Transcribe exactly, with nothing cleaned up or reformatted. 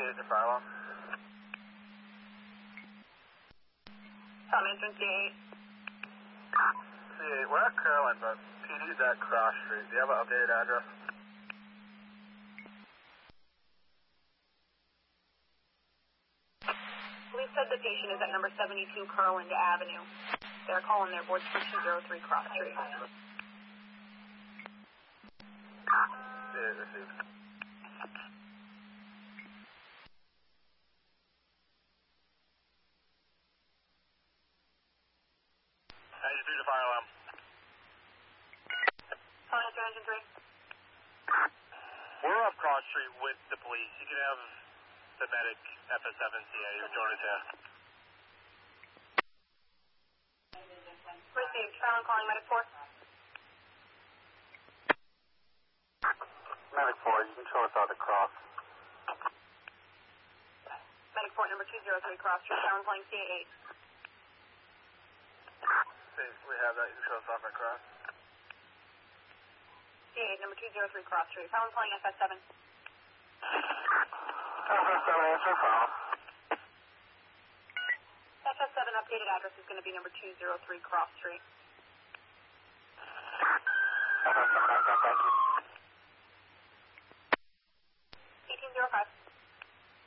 eight to fire alarm. Tom answering C eight. C eight, we're at Carolyn, but P D's at Cross Street. Do you have an updated address? Police said the patient is at number seventy-two Curland Avenue. They're calling their board for two oh three Cross Street. C eight received. ninety-three to fire alarm. Phone answer engine three. We're up Cross Street with the police. You can have the medic F S seven C A. Your door is here. Received. Carolyn calling medic four. Medic four, you can show us out the cross. Medic four, number two oh three Cross Street. Carolyn calling C eight. We have that. You can show us off at cross. C eight, number two oh three Cross Street. Carolyn calling F S seven. F S seven, answer phone. F S seven updated address is going to be number two oh three Cross Street. F S seven, thank you.